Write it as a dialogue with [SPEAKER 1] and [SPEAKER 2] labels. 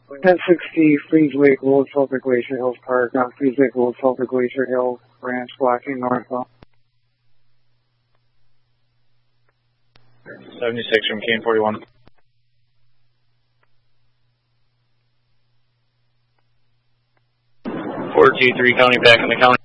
[SPEAKER 1] 1060 Freeze Lake, Woolsville to Glacier Hills Park, on Freeze Lake, Woolsville to Glacier Hills Ranch, blocking northbound.
[SPEAKER 2] 76 from Kane 41. G3 County back in the county.